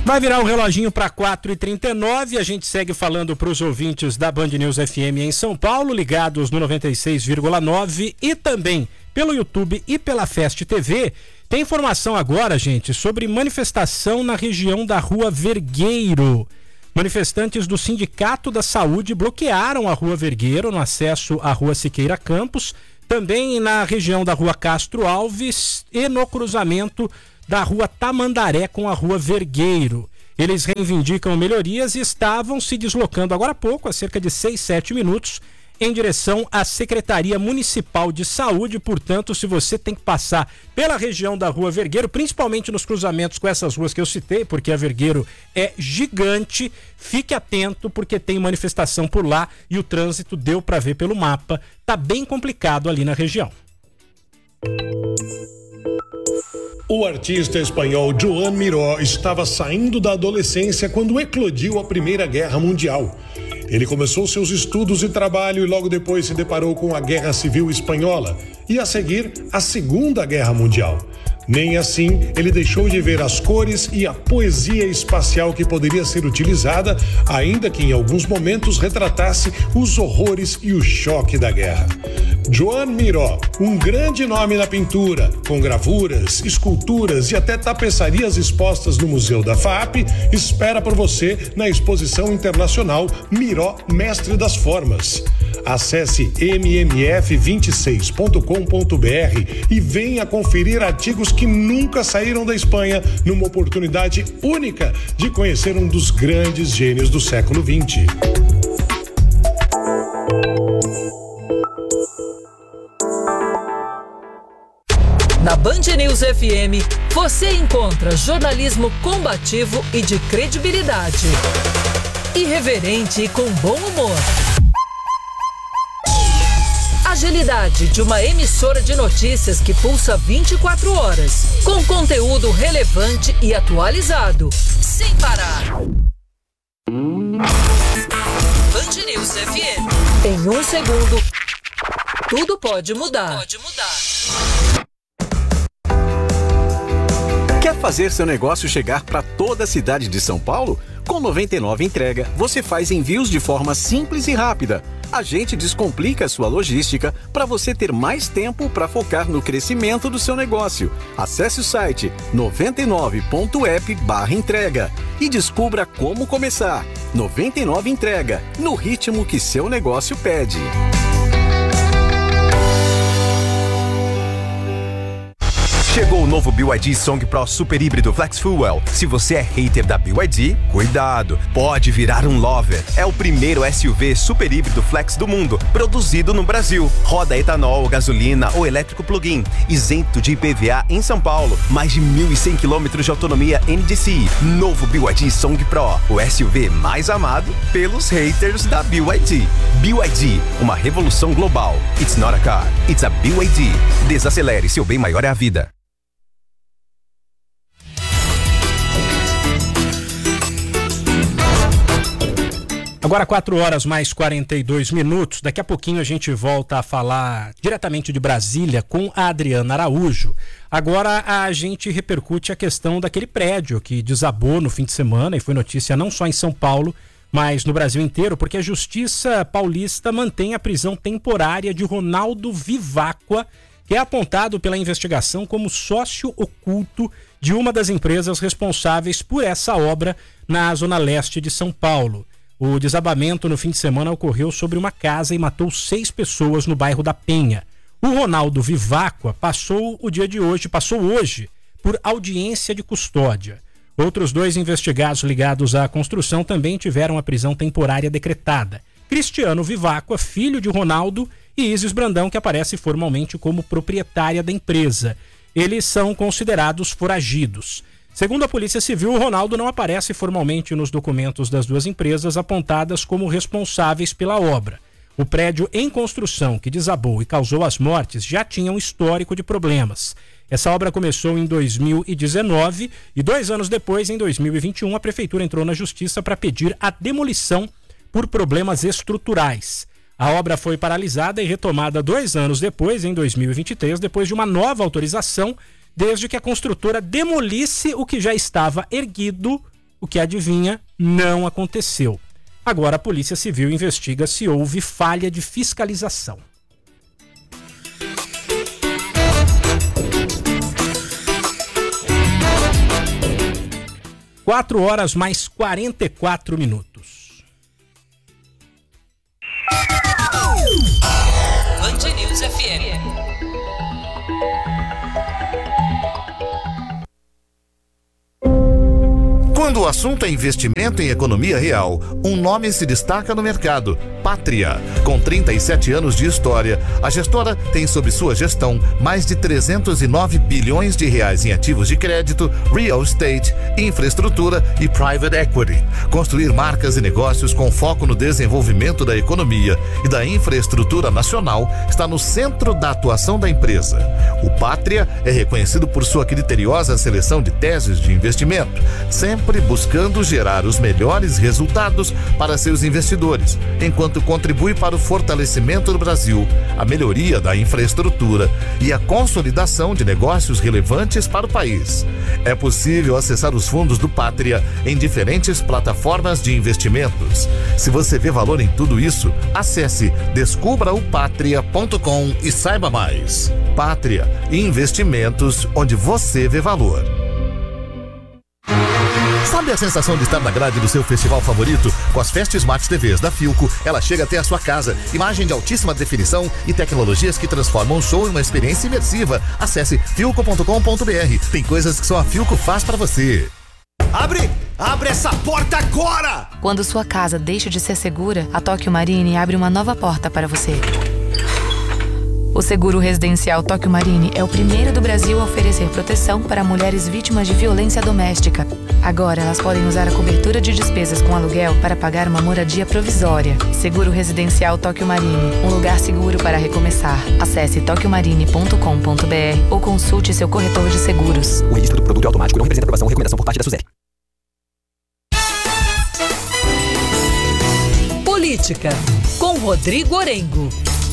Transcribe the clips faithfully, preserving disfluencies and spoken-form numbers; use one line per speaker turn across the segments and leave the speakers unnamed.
Vai virar o reloginho para quatro e trinta e nove. A gente segue falando para os ouvintes da Band News F M em São Paulo, ligados no noventa e seis vírgula nove e também pelo YouTube e pela Fest T V. Tem informação agora, gente, sobre manifestação na região da Rua Vergueiro. Manifestantes do Sindicato da Saúde bloquearam a Rua Vergueiro no acesso à Rua Siqueira Campos, também na região da Rua Castro Alves e no cruzamento da Rua Tamandaré com a Rua Vergueiro. Eles reivindicam melhorias e estavam se deslocando agora há pouco, há cerca de seis, sete minutos, em direção à Secretaria Municipal de Saúde. Portanto, se você tem que passar pela região da Rua Vergueiro, principalmente nos cruzamentos com essas ruas que eu citei, porque a Vergueiro é gigante, fique atento porque tem manifestação por lá e o trânsito, deu para ver pelo mapa, tá bem complicado ali na região.
O artista espanhol Joan Miró estava saindo da adolescência quando eclodiu a Primeira Guerra Mundial. Ele começou seus estudos e trabalho e logo depois se deparou com a Guerra Civil Espanhola e, a seguir, a Segunda Guerra Mundial. Nem assim ele deixou de ver as cores e a poesia espacial que poderia ser utilizada, ainda que em alguns momentos retratasse os horrores e o choque da guerra. Joan Miró, um grande nome na pintura, com gravuras, esculturas e até tapeçarias expostas no Museu da F A A P, espera por você na exposição internacional Miró, Mestre das Formas. Acesse m m f vinte e seis ponto com ponto b r e venha conferir artigos que nunca saíram da Espanha numa oportunidade única de conhecer um dos grandes gênios do século vinte.
Na Band News F M, você encontra jornalismo combativo e de credibilidade. Irreverente e com bom humor. Agilidade de uma emissora de notícias que pulsa vinte e quatro horas, com conteúdo relevante e atualizado, sem parar. Band News F M. Em um segundo, tudo pode mudar. Pode mudar.
Quer fazer seu negócio chegar para toda a cidade de São Paulo? Com noventa e nove Entrega, você faz envios de forma simples e rápida. A gente descomplica a sua logística para você ter mais tempo para focar no crescimento do seu negócio. Acesse o site noventa e nove ponto app barra entrega e descubra como começar. noventa e nove Entrega, no ritmo que seu negócio pede.
Chegou o novo B Y D Song Pro Super Híbrido Flex Fuel. Se você é hater da B Y D, cuidado, pode virar um lover. É o primeiro S U V super híbrido flex do mundo, produzido no Brasil. Roda etanol, gasolina ou elétrico plug-in, isento de I P V A em São Paulo. Mais de mil e cem quilômetros de autonomia N D C I. Novo B Y D Song Pro, o S U V mais amado pelos haters da B Y D. B Y D, uma revolução global. It's not a car, it's a B Y D. Desacelere, seu bem maior é a vida.
Agora quatro horas mais quarenta e dois minutos. Daqui a pouquinho a gente volta a falar diretamente de Brasília com a Adriana Araújo. Agora a gente repercute a questão daquele prédio que desabou no fim de semana e foi notícia não só em São Paulo, mas no Brasil inteiro, porque a Justiça Paulista mantém a prisão temporária de Ronaldo Viváqua, que é apontado pela investigação como sócio oculto de uma das empresas responsáveis por essa obra na zona leste de São Paulo. O desabamento no fim de semana ocorreu sobre uma casa e matou seis pessoas no bairro da Penha. O Ronaldo Viváqua passou o dia de hoje, passou hoje por audiência de custódia. Outros dois investigados ligados à construção também tiveram a prisão temporária decretada. Cristiano Viváqua, filho de Ronaldo, e Isis Brandão, que aparece formalmente como proprietária da empresa. Eles são considerados foragidos. Segundo a Polícia Civil, o Ronaldo não aparece formalmente nos documentos das duas empresas apontadas como responsáveis pela obra. O prédio em construção que desabou e causou as mortes já tinha um histórico de problemas. Essa obra começou em dois mil e dezenove e dois anos depois, em dois mil e vinte e um, a Prefeitura entrou na Justiça para pedir a demolição por problemas estruturais. A obra foi paralisada e retomada dois anos depois, em dois mil e vinte e três, depois de uma nova autorização, desde que a construtora demolisse o que já estava erguido O que adivinha, não aconteceu. Agora a Polícia Civil investiga se houve falha de fiscalização. Quatro horas mais quarenta e quatro minutos.
Band News F M.
Quando o assunto é investimento em economia real, um nome se destaca no mercado: Pátria. Com trinta e sete anos de história, a gestora tem sob sua gestão mais de trezentos e nove bilhões de reais em ativos de crédito, real estate, infraestrutura e private equity. Construir marcas e negócios com foco no desenvolvimento da economia e da infraestrutura nacional está no centro da atuação da empresa. O Pátria é reconhecido por sua criteriosa seleção de teses de investimento, sempre buscando gerar os melhores resultados para seus investidores, enquanto contribui para o fortalecimento do Brasil, a melhoria da infraestrutura e a consolidação de negócios relevantes para o país. É possível acessar os fundos do Pátria em diferentes plataformas de investimentos. Se você vê valor em tudo isso, acesse descubra o patria ponto com e saiba mais. Pátria, investimentos onde você vê valor. Sabe a sensação de estar na grade do seu festival favorito? Com as Fest Smart T Vs da Philco, ela chega até a sua casa. Imagem de altíssima definição e tecnologias que transformam o show em uma experiência imersiva. Acesse philco ponto com ponto b r. Tem coisas que só a Philco faz pra você.
Abre! Abre essa porta agora!
Quando sua casa deixa de ser segura, a Tóquio Marine abre uma nova porta para você. O seguro residencial Tóquio Marine é o primeiro do Brasil a oferecer proteção para mulheres vítimas de violência doméstica. Agora elas podem usar a cobertura de despesas com aluguel para pagar uma moradia provisória. Seguro residencial Tóquio Marine, um lugar seguro para recomeçar. Acesse tóquio marine ponto com ponto b r ou consulte seu corretor de seguros.
O registro do produto é automático, não representa aprovação ou recomendação por parte da SUSEP.
Política, com Rodrigo Orengo.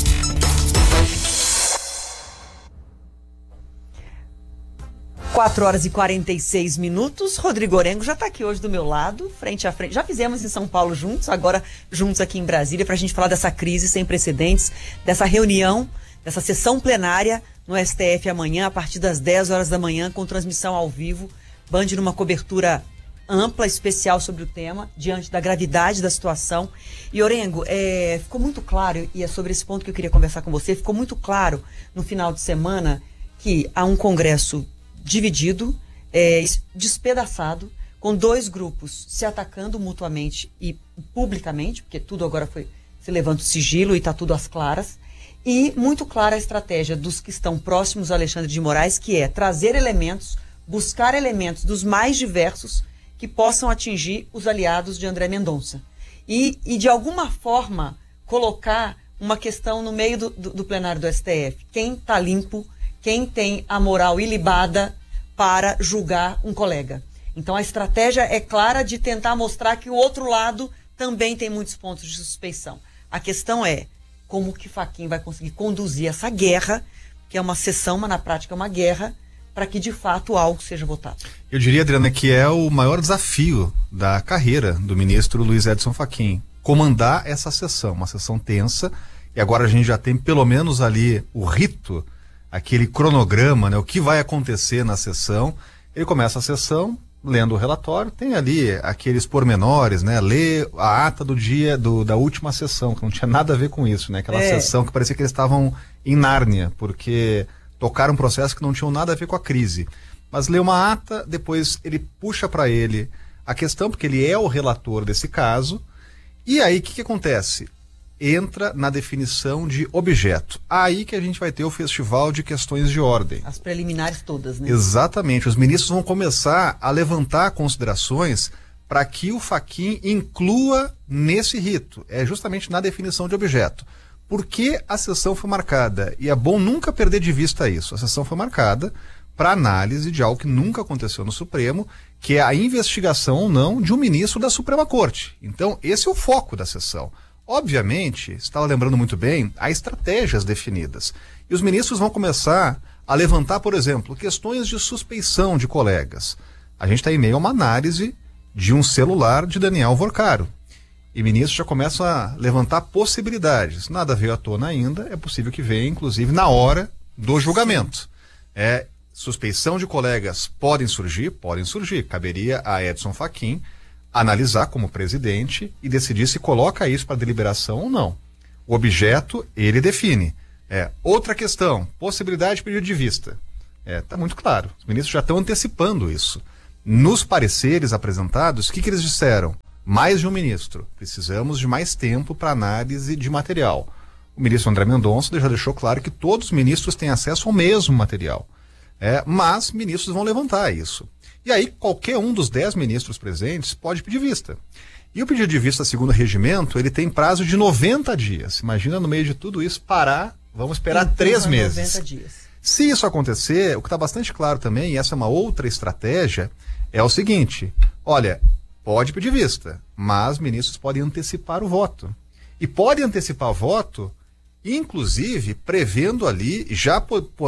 quatro horas e quarenta e seis minutos. Rodrigo Orengo já está aqui hoje do meu lado, frente a frente. Já fizemos em São Paulo juntos, agora juntos aqui em Brasília, para a gente falar dessa crise sem precedentes, dessa reunião, dessa sessão plenária no S T F amanhã, a partir das dez horas da manhã, com transmissão ao vivo. Band numa cobertura ampla, especial sobre o tema, diante da gravidade da situação. E, Orengo, é, ficou muito claro, e é sobre esse ponto que eu queria conversar com você, ficou muito claro no final de semana que há um Congresso dividido, é, despedaçado, com dois grupos se atacando mutuamente e publicamente, porque tudo agora foi, se levanta o sigilo e está tudo às claras, e muito clara a estratégia dos que estão próximos a Alexandre de Moraes, que é trazer elementos, buscar elementos dos mais diversos que possam atingir os aliados de André Mendonça. E, e de alguma forma, colocar uma questão no meio do, do, do plenário do S T F. Quem está limpo, quem tem a moral ilibada para julgar um colega. Então a estratégia é clara de tentar mostrar que o outro lado também tem muitos pontos de suspeição. A questão é como que Fachin vai conseguir conduzir essa guerra, que é uma sessão, mas na prática é uma guerra, para que de fato algo seja votado.
Eu diria, Adriana, que é o maior desafio da carreira do ministro Luiz Edson Fachin, comandar essa sessão, uma sessão tensa, e agora a gente já tem pelo menos ali o rito, aquele cronograma, né, o que vai acontecer na sessão. Ele começa a sessão lendo o relatório, tem ali aqueles pormenores, né, lê a ata do dia do, da última sessão, que não tinha nada a ver com isso, né, aquela é. sessão que parecia que eles estavam em Nárnia, porque tocaram um processo que não tinha nada a ver com a crise. Mas lê uma ata, depois ele puxa para ele a questão, porque ele é o relator desse caso, e aí o que, que acontece? Entra na definição de objeto. Aí que a gente vai ter o festival de questões de ordem.
As preliminares todas, né?
Exatamente. Os ministros vão começar a levantar considerações para que o Fachin inclua nesse rito. É justamente na definição de objeto. Por que a sessão foi marcada? E é bom nunca perder de vista isso. A sessão foi marcada para análise de algo que nunca aconteceu no Supremo, que é a investigação ou não de um ministro da Suprema Corte. Então, esse é o foco da sessão. Obviamente, estava lembrando muito bem, há estratégias definidas. E os ministros vão começar a levantar, por exemplo, questões de suspeição de colegas. A gente está em meio a uma análise de um celular de Daniel Vorcaro. E ministros já começam a levantar possibilidades. Nada veio à tona ainda, é possível que venha, inclusive, na hora do julgamento. É, suspeição de colegas podem surgir? Podem surgir. Caberia a Edson Fachin analisar como presidente e decidir se coloca isso para deliberação ou não. O objeto, ele define. É, outra questão, possibilidade de pedido de vista. É, tá muito claro. Os ministros já estão antecipando isso. Nos pareceres apresentados, o que, que eles disseram? Mais de um ministro. Precisamos de mais tempo para análise de material. O ministro André Mendonça já deixou claro que todos os ministros têm acesso ao mesmo material. É, mas ministros vão levantar isso. E aí, qualquer um dos dez ministros presentes pode pedir vista. E o pedido de vista, segundo o regimento, ele tem prazo de noventa dias. Imagina, no meio de tudo isso, parar, vamos esperar três meses.
noventa dias.
Se isso acontecer, o que está bastante claro também, e essa é uma outra estratégia, é o seguinte: olha, pode pedir vista, mas ministros podem antecipar o voto. E podem antecipar o voto, inclusive prevendo ali, já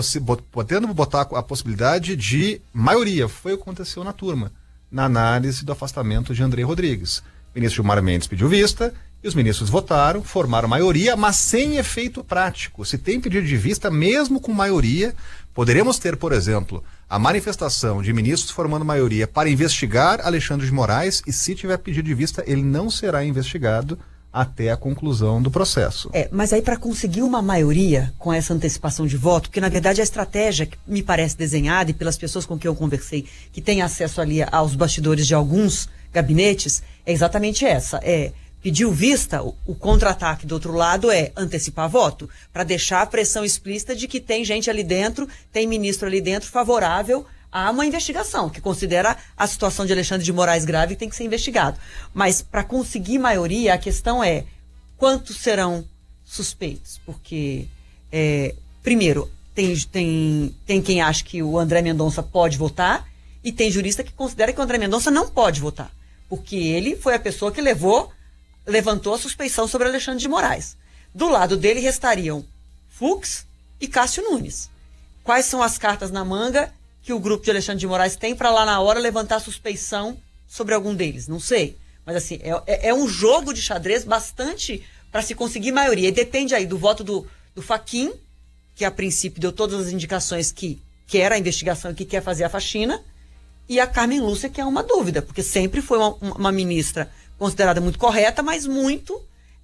podendo botar a possibilidade de maioria. Foi o que aconteceu na turma, na análise do afastamento de André Rodrigues. O ministro Gilmar Mendes pediu vista, e os ministros votaram, formaram maioria, mas sem efeito prático. Se tem pedido de vista, mesmo com maioria, poderemos ter, por exemplo, a manifestação de ministros formando maioria para investigar Alexandre de Moraes, e se tiver pedido de vista, ele não será investigado até a conclusão do processo.
É, mas aí para conseguir uma maioria com essa antecipação de voto, porque na verdade a estratégia que me parece desenhada, e pelas pessoas com quem eu conversei, que têm acesso ali aos bastidores de alguns gabinetes, é exatamente essa, é pediu vista, o, o contra-ataque do outro lado é antecipar voto, para deixar a pressão explícita de que tem gente ali dentro, tem ministro ali dentro favorável a uma investigação, que considera a situação de Alexandre de Moraes grave e tem que ser investigado. Mas para conseguir maioria, a questão é quantos serão suspeitos? Porque, é, primeiro, tem, tem, tem quem acha que o André Mendonça pode votar e tem jurista que considera que o André Mendonça não pode votar, porque ele foi a pessoa que levou levantou a suspeição sobre Alexandre de Moraes. Do lado dele restariam Fux e Cássio Nunes. Quais são as cartas na manga que o grupo de Alexandre de Moraes tem para lá na hora levantar suspeição sobre algum deles? Não sei. Mas assim, é, é, é um jogo de xadrez bastante para se conseguir maioria. E depende aí do voto do, do Fachin, que a princípio deu todas as indicações que quer a investigação e que quer fazer a faxina, e a Carmen Lúcia, que é uma dúvida, porque sempre foi uma, uma ministra considerada muito correta, mas muito,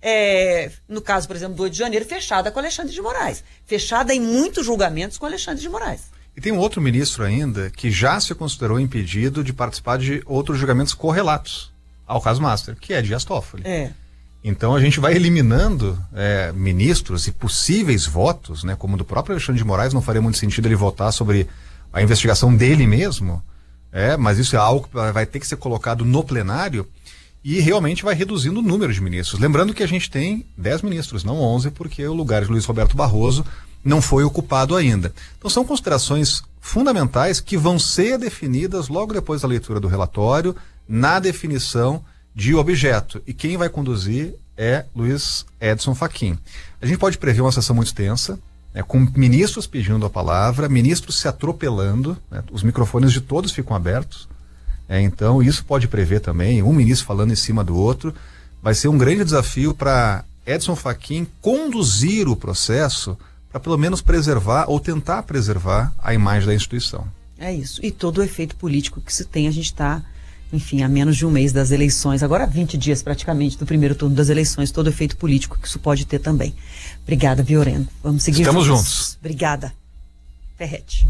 é, no caso, por exemplo, do oito de janeiro, fechada com Alexandre de Moraes. Fechada em muitos julgamentos com Alexandre de Moraes.
E tem um outro ministro ainda que já se considerou impedido de participar de outros julgamentos correlatos ao caso Master, que é Dias Toffoli.
É.
Então a gente vai eliminando é, ministros e possíveis votos, né, como do próprio Alexandre de Moraes. Não faria muito sentido ele votar sobre a investigação dele mesmo, é, mas isso é algo que vai ter que ser colocado no plenário. E realmente vai reduzindo o número de ministros. Lembrando que a gente tem dez ministros, não onze, porque o lugar de Luiz Roberto Barroso não foi ocupado ainda. Então são considerações fundamentais que vão ser definidas logo depois da leitura do relatório, na definição de objeto. E quem vai conduzir é Luiz Edson Fachin. A gente pode prever uma sessão muito tensa, né, com ministros pedindo a palavra, ministros se atropelando, né, os microfones de todos ficam abertos. É, então isso pode prever também, um ministro falando em cima do outro. Vai ser um grande desafio para Edson Fachin conduzir o processo para pelo menos preservar ou tentar preservar a imagem da instituição.
É isso, e todo o efeito político que se tem, a gente está, enfim, a menos de um mês das eleições, agora vinte dias praticamente do primeiro turno das eleições, todo o efeito político que isso pode ter também. Obrigada, Viorengo. Vamos seguir
Estamos
juntos.
juntos.
Obrigada. Ferrete.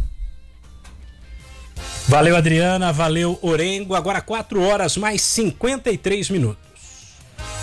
Valeu, Adriana, valeu, Orengo. Agora quatro horas mais cinquenta e três minutos.